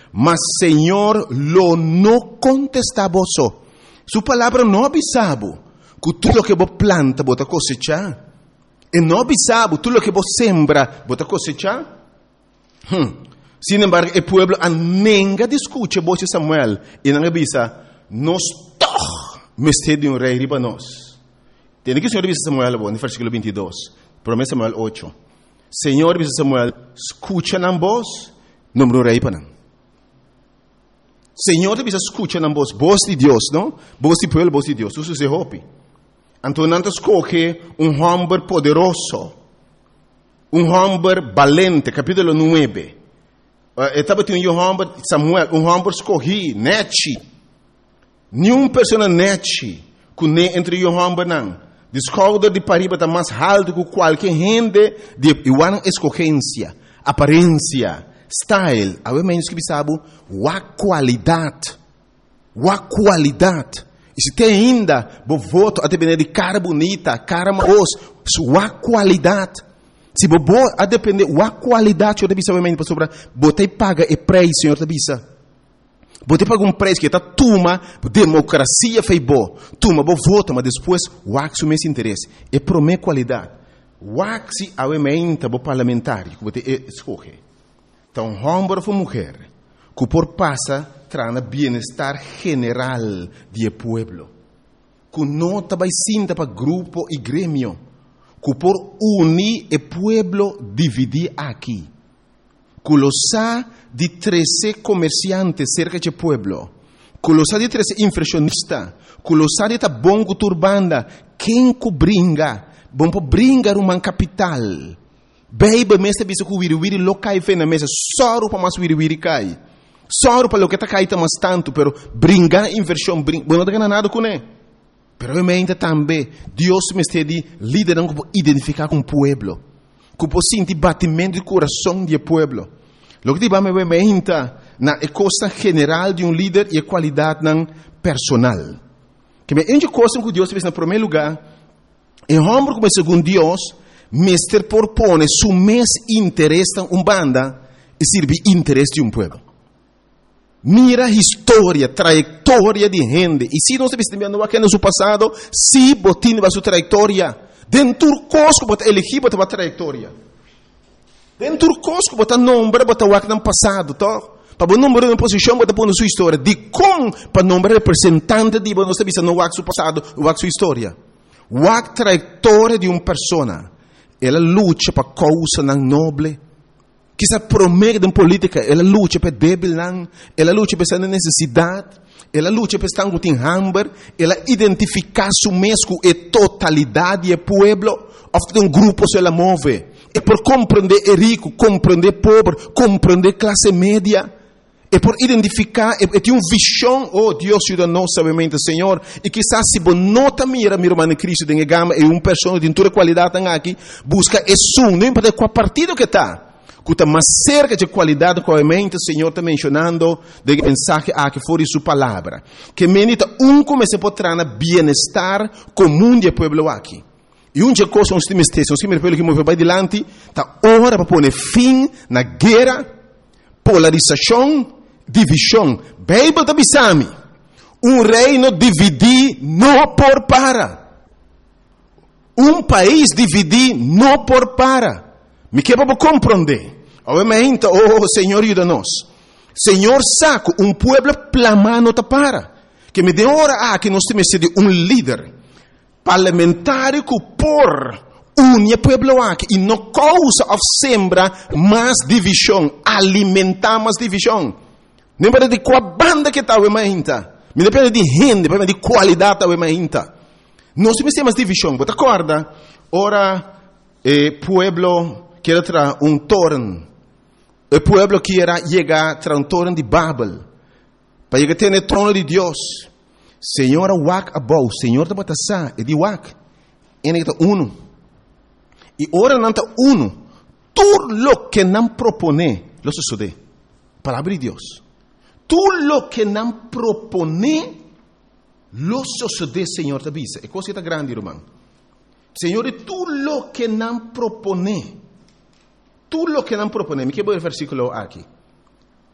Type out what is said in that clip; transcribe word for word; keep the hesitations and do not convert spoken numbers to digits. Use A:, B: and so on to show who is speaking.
A: mas Señor lo no contestaba. Su palabra no avisaba que tú lo que vos planta, vos cosechar. E no avisaba, tú lo que vos sembra, vos cosechar. Hmm. Sin embargo, el pueblo anenga de escucha voz de Samuel y no avisa, nos toch, me esté de un rey riba nos. Tiene que el Señor avisa Samuel, en el versículo veintidós, promesa Samuel ocho. Señor avisa Samuel, escucha na voz, nombre un rey para nan. Señor avisa, escucha na voz, voz de Dios, ¿no? Voz de pueblo, voz de Dios, eso se hopi. Entonces, escoge un hombre poderoso, un hombre valente, capítulo nueve. Estava tinha um homem, Samuel, um homem escorri, nete. Nenhuma pessoa nete, que entre um homem não. Descobre de pariba está mais alto que qualquer gente de igual escorrência, aparência, style. Aí menos que sabe, a qualidade, a qualidade. E se tem ainda, bo voto a depender de cara bonita, cara marosa, a qualidade. Se você a depender da qualidade, eu bisa obviamente sobre você paga o preço, senhor bisa. Você paga um preço que está tuma democracia fei bo, tuma bo vota, mas depois o axo mes interesse e promete qualidade. O axo obviamente bo parlamentar, que você escolhe. Então, homem ou mulher, que por passa trana bem-estar general do pueblo, que não está vai sinta para grupo e grêmio. Que por unir o pueblo dividir aqui. Que los ha de treze comerciantes cerca de pueblo. Que los ha de treze inflacionistas. Que los ha de ta bongo turbanda. Quem que bringa? Bom para bringar uma capital. Beiba mesta bisa que wiri wiri lo cai fe na mesa. Só para mais wiri wiri cai. Só para lo que ta cai ta mais tanto. Pero bringar inversão. Bom, não tem nada com ele. Pero realmente também, Deus me está liderando para identificar com o pueblo. Que para sentir batimento do coração do pueblo. Lo que diba me realmente na coisa general de um líder e a qualidade personal. Que me ende coisa que Deus fez no primeiro lugar, é homem como segundo Deus, mestre propõe su mes interesse em uma banda e serve interesse de um pueblo. Mira a história, trajetória de gente. E se nós estamos vendo aqui no seu passado, se botin a sua trajetória, dentro do cosco, bota elegir, bota a trajetória. Dentro do cosco, bota nome, bota o que no passado, tá? Para o número de posição, bota a sua história. De como, para o nome representante de nós estamos no seu passado, o sua história. A trajetória de uma pessoa, ela luta para causa não nobre. Que se promete em política, ela luta para débil, ela luta para essa necessidade, ela luta para estar com hambre, ela identifica su mesmo e totalidade do povo, ou um grupo se ela move. É por compreender o rico, compreender o pobre, compreender a classe média, é por identificar, é, é ter uma visão, oh Deus ajuda-nos, obviamente, Senhor, e quizás se você nota mira, meu irmão em Cristo, tem gama, é uma pessoa de toda qualidade aqui, busca é som, não importa qual partido que está. Que está mais cerca de qualidade, obviamente, o Senhor está mencionando de mensagem aqui fora de sua palavra. Que menita um comece a trazer bem-estar comum do povo aqui. E uma coisa, nós temos que ter, o povo que move para adiante, está hora para pôr fim na guerra, polarização, divisão. Bíblia está bisami. Um reino dividir não por para. Um país dividir não por para. Me quer para compreender. Obviamente, oh Senhor, ajuda-nos. Senhor, saco um pueblo plamando ta para. Que me dê hora a que nós temos de um líder parlamentar que por une o pueblo aqui e não causa ou sembra mais divisão, alimentar mais divisão. Não depende de qual banda que está, obviamente. Me depende de gente, depende de qualidade, obviamente. Nós temos mais divisão. Você acorda? Ora, eh, pueblo quer trazer um torno. O pueblo quer chegar a trazer um torno de Babel. Para chegar a ter o trono de Deus. Senhor, wak abou. Senhor, está batasa. E de wak. Ele está uno. E ora não está uno. Tudo lo que não propone, lo sucede. Palavra de Deus. Tudo lo que não propone, lo sucede, Senhor, te avisa. É coisa que grande, irmão. Senhor, tudo lo que não propone. Tudo lo que não propone. Me quero ver o versículo aqui.